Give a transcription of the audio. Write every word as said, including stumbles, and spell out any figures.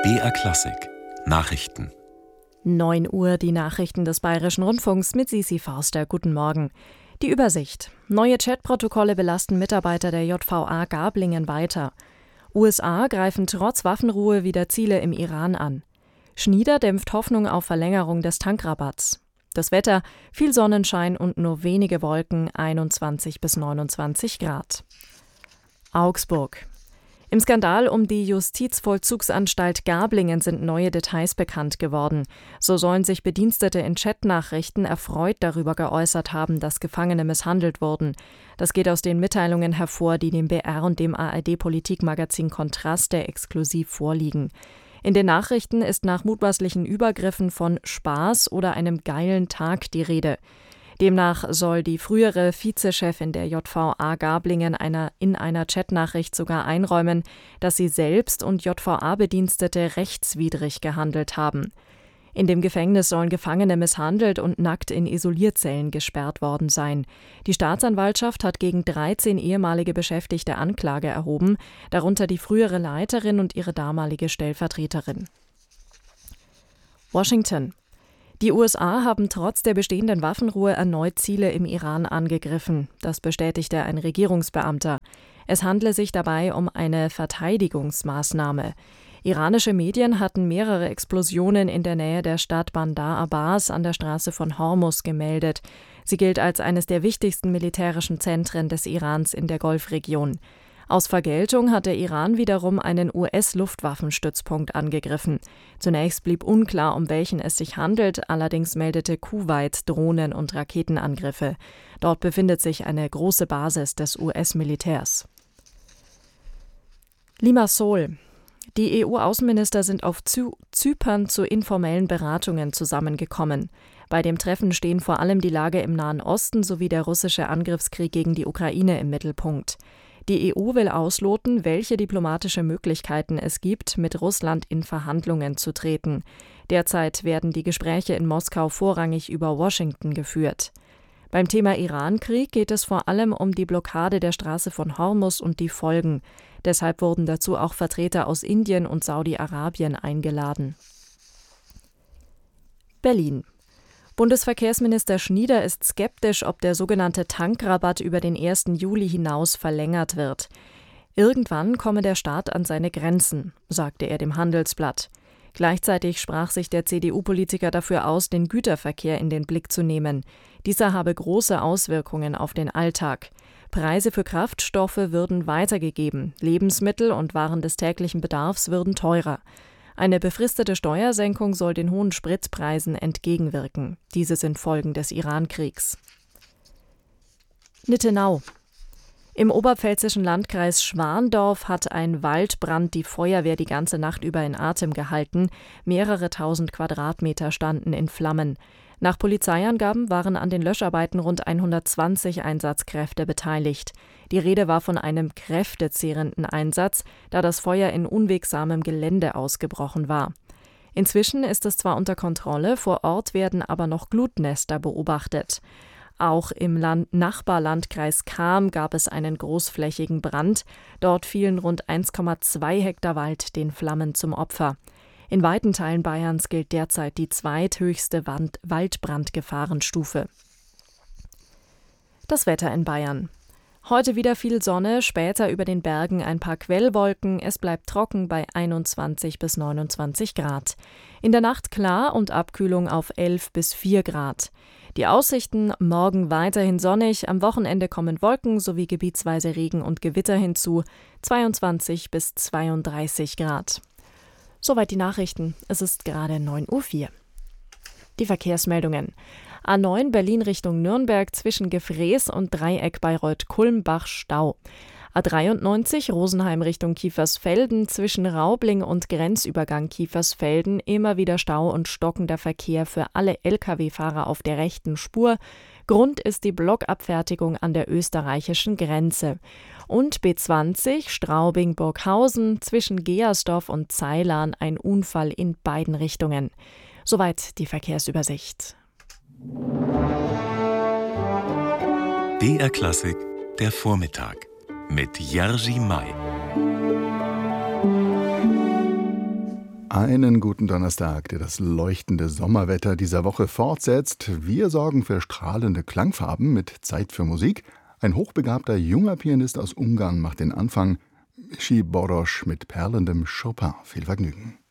B R Klassik Nachrichten. neun Uhr, die Nachrichten des Bayerischen Rundfunks mit Sisi Forster. Guten Morgen. Die Übersicht. Neue Chatprotokolle belasten Mitarbeiter der J V A Gablingen weiter. U S A greifen trotz Waffenruhe wieder Ziele im Iran an. Schnieder dämpft Hoffnung auf Verlängerung des Tankrabatts. Das Wetter, viel Sonnenschein und nur wenige Wolken, einundzwanzig bis neunundzwanzig Grad. Augsburg. Im Skandal um die Justizvollzugsanstalt Gablingen sind neue Details bekannt geworden. So sollen sich Bedienstete in Chatnachrichten erfreut darüber geäußert haben, dass Gefangene misshandelt wurden. Das geht aus den Mitteilungen hervor, die dem B R und dem A R D-Politikmagazin Kontraste exklusiv vorliegen. In den Nachrichten ist nach mutmaßlichen Übergriffen von Spaß oder einem geilen Tag die Rede. Demnach soll die frühere Vizechefin der J V A Gablingen einer, in einer Chatnachricht sogar einräumen, dass sie selbst und J V A-Bedienstete rechtswidrig gehandelt haben. In dem Gefängnis sollen Gefangene misshandelt und nackt in Isolierzellen gesperrt worden sein. Die Staatsanwaltschaft hat gegen dreizehn ehemalige Beschäftigte Anklage erhoben, darunter die frühere Leiterin und ihre damalige Stellvertreterin. Washington. Die U S A haben trotz der bestehenden Waffenruhe erneut Ziele im Iran angegriffen. Das bestätigte ein Regierungsbeamter. Es handle sich dabei um eine Verteidigungsmaßnahme. Iranische Medien hatten mehrere Explosionen in der Nähe der Stadt Bandar Abbas an der Straße von Hormuz gemeldet. Sie gilt als eines der wichtigsten militärischen Zentren des Irans in der Golfregion. Aus Vergeltung hat der Iran wiederum einen U S-Luftwaffenstützpunkt angegriffen. Zunächst blieb unklar, um welchen es sich handelt, allerdings meldete Kuwait Drohnen- und Raketenangriffe. Dort befindet sich eine große Basis des U S-Militärs. Limassol. Die E U-Außenminister sind auf Zy- Zypern zu informellen Beratungen zusammengekommen. Bei dem Treffen stehen vor allem die Lage im Nahen Osten sowie der russische Angriffskrieg gegen die Ukraine im Mittelpunkt. Die E U will ausloten, welche diplomatische Möglichkeiten es gibt, mit Russland in Verhandlungen zu treten. Derzeit werden die Gespräche in Moskau vorrangig über Washington geführt. Beim Thema Iran-Krieg geht es vor allem um die Blockade der Straße von Hormuz und die Folgen. Deshalb wurden dazu auch Vertreter aus Indien und Saudi-Arabien eingeladen. Berlin. Bundesverkehrsminister Schnieder ist skeptisch, ob der sogenannte Tankrabatt über den ersten Juli hinaus verlängert wird. Irgendwann komme der Staat an seine Grenzen, sagte er dem Handelsblatt. Gleichzeitig sprach sich der C D U-Politiker dafür aus, den Güterverkehr in den Blick zu nehmen. Dieser habe große Auswirkungen auf den Alltag. Preise für Kraftstoffe würden weitergegeben, Lebensmittel und Waren des täglichen Bedarfs würden teurer. Eine befristete Steuersenkung soll den hohen Spritpreisen entgegenwirken. Diese sind Folgen des Iran-Kriegs. Nittenau. Im oberpfälzischen Landkreis Schwandorf hat ein Waldbrand die Feuerwehr die ganze Nacht über in Atem gehalten. Mehrere tausend Quadratmeter standen in Flammen. Nach Polizeiangaben waren an den Löscharbeiten rund hundertzwanzig Einsatzkräfte beteiligt. Die Rede war von einem kräftezehrenden Einsatz, da das Feuer in unwegsamem Gelände ausgebrochen war. Inzwischen ist es zwar unter Kontrolle, vor Ort werden aber noch Glutnester beobachtet. Auch im Land- Nachbarlandkreis Cham gab es einen großflächigen Brand. Dort fielen rund eins Komma zwei Hektar Wald den Flammen zum Opfer. In weiten Teilen Bayerns gilt derzeit die zweithöchste Wand- Waldbrandgefahrenstufe. Das Wetter in Bayern. Heute wieder viel Sonne, später über den Bergen ein paar Quellwolken. Es bleibt trocken bei einundzwanzig bis neunundzwanzig Grad. In der Nacht klar und Abkühlung auf elf bis vier Grad. Die Aussichten: morgen weiterhin sonnig, am Wochenende kommen Wolken sowie gebietsweise Regen und Gewitter hinzu, zweiundzwanzig bis zweiunddreißig Grad. Soweit die Nachrichten. Es ist gerade neun Uhr vier. Die Verkehrsmeldungen. A neun Berlin Richtung Nürnberg zwischen Gefrees und Dreieck Bayreuth-Kulmbach Stau. A dreiundneunzig Rosenheim Richtung Kiefersfelden zwischen Raubling und Grenzübergang Kiefersfelden immer wieder Stau und stockender Verkehr für alle L K W-Fahrer auf der rechten Spur. Grund ist die Blockabfertigung an der österreichischen Grenze. Und B zwanzig Straubing-Burghausen zwischen Geersdorf und Zeilan ein Unfall in beiden Richtungen. Soweit die Verkehrsübersicht. B R Klassik, der Vormittag mit Jerzy May. Einen guten Donnerstag, der das leuchtende Sommerwetter dieser Woche fortsetzt. Wir sorgen für strahlende Klangfarben mit Zeit für Musik. Ein hochbegabter junger Pianist aus Ungarn macht den Anfang. Mischi Borosch mit perlendem Chopin. Viel Vergnügen.